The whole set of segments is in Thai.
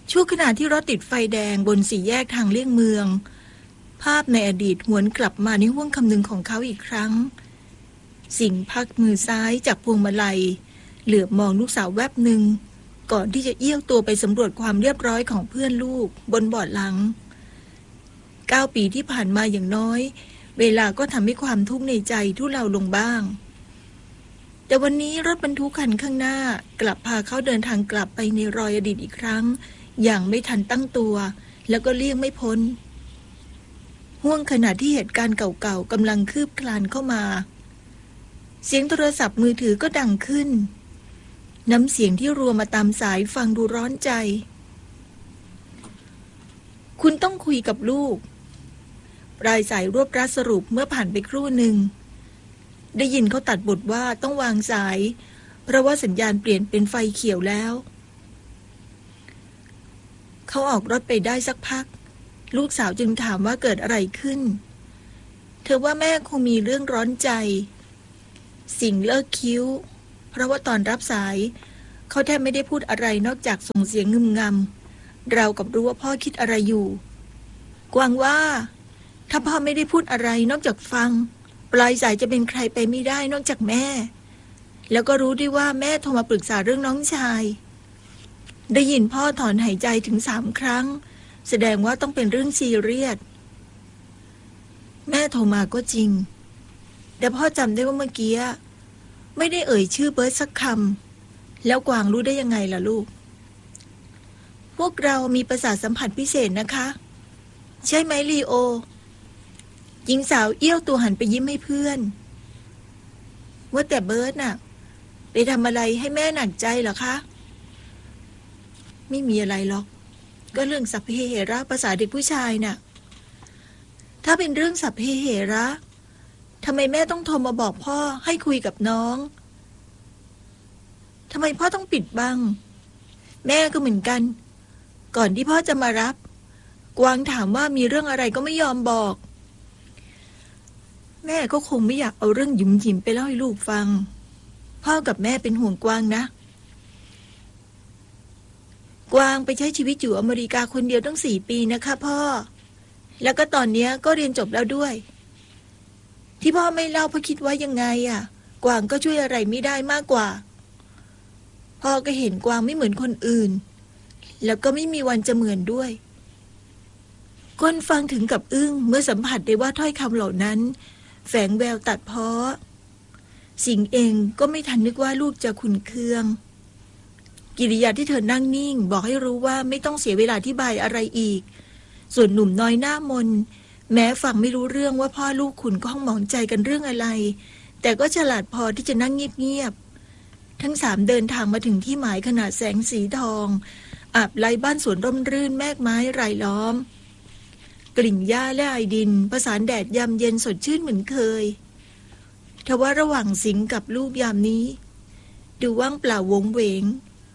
ช่วงขณะที่รถติดไฟแดงบนสี่แยกทางเลี่ยงเมืองภาพในอดีตหวนกลับมาในห้วงคำนึงของเขาอีกครั้งสิงห์พักมือซ้ายจากพวงมาลัยเหลือบมองลูกสาวแวบหนึ่งก่อนที่จะเอี้ยวตัวไปสำรวจความเรียบร้อยของเพื่อนลูกบนเบาะหลัง9 ปีที่ผ่านมาอย่างน้อยเวลาก็ทำให้ความทุกข์ในใจทุเลาลงบ้างแต่วันนี้รถบรรทุกคันข้างหน้ากลับพาเขาเดินทางกลับไปในรอยอดีตอีกครั้งอย่างไม่ทันตั้งตัวแล้วก็เลี่ยงไม่พ้นห่วงขณะที่เหตุการณ์เก่าๆกำลังคืบคลานเข้ามาเสียงโทรศัพท์มือถือก็ดังขึ้นน้ำเสียงที่รัวมาตามสายฟังดูร้อนใจคุณต้องคุยกับลูกปลายสายรวบรัดสรุปเมื่อผ่านไปครู่หนึ่งได้ยินเขาตัดบทว่าต้องวางสายเพราะว่าสัญญาณเปลี่ยนเป็นไฟเขียวแล้วเขาออกรถไปได้สักพักลูกสาวจึงถามว่าเกิดอะไรขึ้นเธอว่าแม่คงมีเรื่องร้อนใจสิ่งเลิกคิ้วเพราะว่าตอนรับสายเขาแทบไม่ได้พูดอะไรนอกจากส่งเสียงงึมงำเรากับรู้ว่าพ่อคิดอะไรอยู่กวางว่าถ้าพ่อไม่ได้พูดอะไรนอกจากฟังปลายสายจะเป็นใครไปไม่ได้นอกจากแม่แล้วก็รู้ด้วยว่าแม่โทรมาปรึกษาเรื่องน้องชายได้ยินพ่อถอนหายใจถึง3 ครั้งแสดงว่าต้องเป็นเรื่องซีเรียสแม่โทรมาก็จริงแต่พ่อจำได้ว่าเมื่อกี้ไม่ได้เอ่ยชื่อเบิร์ตสักคำแล้วกวางรู้ได้ยังไงล่ะลูกพวกเรามีประสาทสัมผัสพิเศษนะคะใช่ไหมลีโอหญิงสาวเอี้ยวตัวหันไปยิ้มให้เพื่อนว่าแต่เบิร์ตน่ะไปทำอะไรให้แม่หนักใจเหรอคะไม่มีอะไรหรอกก็เรื่องสัพเพเหระภาษาเด็กผู้ชายน่ะถ้าเป็นเรื่องสัพเพเหระทำไมแม่ต้องโทรมาบอกพ่อให้คุยกับน้องทำไมพ่อต้องปิดบังแม่ก็เหมือนกันก่อนที่พ่อจะมารับกวางถามว่ามีเรื่องอะไรก็ไม่ยอมบอกแม่ก็คงไม่อยากเอาเรื่องหยุ่มหยิมไปเล่าให้ลูกฟังพ่อกับแม่เป็นห่วงกวางนะกวางไปใช้ชีวิตอยู่อเมริกาคนเดียวตั้ง4 ปีนะคะพ่อแล้วก็ตอนนี้ก็เรียนจบแล้วด้วยที่พ่อไม่เล่าเพราะคิดว่ายังไงกวางก็ช่วยอะไรไม่ได้มากกว่าพ่อก็เห็นกวางไม่เหมือนคนอื่นแล้วก็ไม่มีวันจะเหมือนด้วยคนฟังถึงกับอึ้งเมื่อสัมผัสได้ว่าถ้อยคำเหล่านั้นแฝงแววตัดพ้อสิงเองก็ไม่ทันนึกว่าลูกจะขุ่นเคืองกิริยาที่เธอนั่งนิ่งบอกให้รู้ว่าไม่ต้องเสียเวลาอธิบายอะไรอีกส่วนหนุ่มน้อยหน้ามนแม้ฟังไม่รู้เรื่องว่าพ่อลูกขุ่นก็ห้องหมองใจกันเรื่องอะไรแต่ก็ฉลาดพอที่จะนั่งเงียบๆทั้ง3เดินทางมาถึงที่หมายขนาดแสงสีทองอาบไล้บ้านสวนร่มรื่นแมกไม้รายล้อมกลิ่นหญ้าและไอดินประสานแดดยามเย็นสดชื่นเหมือนเคยทว่าระหว่างสิงกับลูกยามนี้ดูว่างเปล่าวงเวง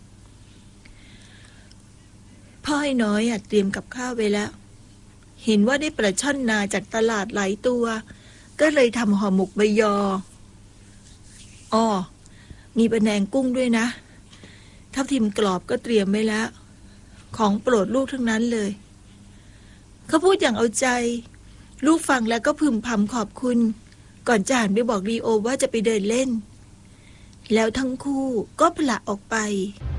พ่อให้น้อยเตรียมกับข้าวไว้แล้วเห็นว่าได้ปลาช่อนนาจากตลาดหลายตัวก็เลยทำห่อหมกใบยอมีปลาแหนงกุ้งด้วยนะทับทิมกรอบก็เตรียมไว้แล้วของโปรดลูกทั้งนั้นเลยเขาพูดอย่างเอาใจลูกฟังแล้วก็พึมพำขอบคุณก่อนจะหันไปบอกลีโอว่าจะไปเดินเล่นแล้วทั้งคู่ก็พละออกไป